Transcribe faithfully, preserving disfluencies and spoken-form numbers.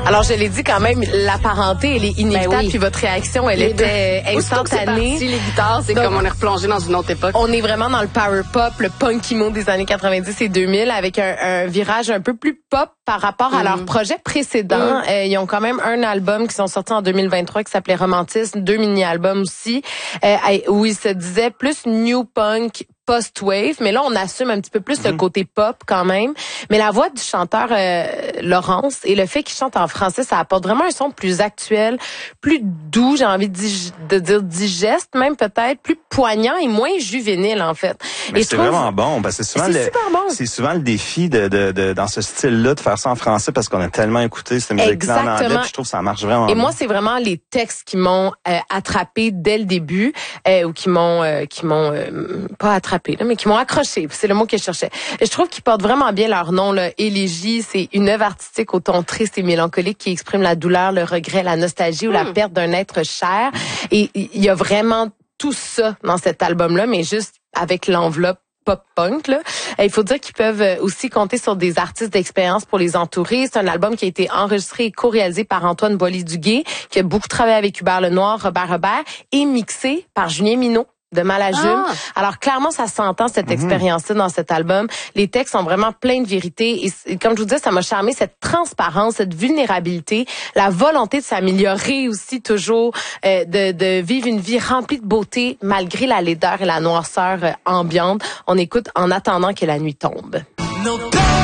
Alors, je l'ai dit quand même, la parenté, elle est inévitable, ben oui. Puis votre réaction, elle les était deux. Instantanée. C'est les guitares, c'est comme on est replongé dans une autre époque. On est vraiment dans le power pop, le punk emo des années quatre-vingt-dix et deux mille, avec un, un virage un peu plus pop par rapport à mm. leur projet précédent. Mm. Euh, ils ont quand même un album qui sont sortis en deux mille vingt-trois qui s'appelait Romantisme, deux mini-albums aussi, euh, où ils se disaient plus new punk, post-wave, mais là, on assume un petit peu plus mm-hmm. le côté pop quand même. Mais la voix du chanteur euh, Laurence et le fait qu'il chante en français, ça apporte vraiment un son plus actuel, plus doux, j'ai envie de, dig- de dire digeste, même peut-être, plus poignant et moins juvénile, en fait. Mais et c'est trouve... vraiment bon, parce que c'est souvent, c'est le, super bon. c'est souvent le défi de, de, de, dans ce style-là de faire ça en français parce qu'on a tellement écouté cette musique-là en anglais, puis je trouve que ça marche vraiment Et bien. moi, c'est vraiment les textes qui m'ont euh, attrapé dès le début, euh, ou qui m'ont, euh, qui m'ont euh, pas attrapé, là, mais qui m'ont accroché. C'est le mot que je cherchais. Et je trouve qu'ils portent vraiment bien leur nom, là. Élégie, c'est une œuvre artistique au ton triste et mélancolique qui exprime la douleur, le regret, la nostalgie ou mmh. la perte d'un être cher. Et il y a vraiment tout ça dans cet album-là, mais juste avec l'enveloppe pop-punk, là. Il faut dire qu'ils peuvent aussi compter sur des artistes d'expérience pour les entourer. C'est un album qui a été enregistré et co-réalisé par Antoine Boilly-Duguay, qui a beaucoup travaillé avec Hubert Lenoir, Robert Robert, et mixé par Julien Minot de Malajume. Ah. Alors clairement, ça s'entend cette mm-hmm. expérience-là dans cet album. Les textes sont vraiment pleins de vérité et, et comme je vous disais, ça m'a charmé cette transparence, cette vulnérabilité, la volonté de s'améliorer aussi toujours, euh, de, de vivre une vie remplie de beauté malgré la laideur et la noirceur euh, ambiante. On écoute En attendant que la nuit tombe. No.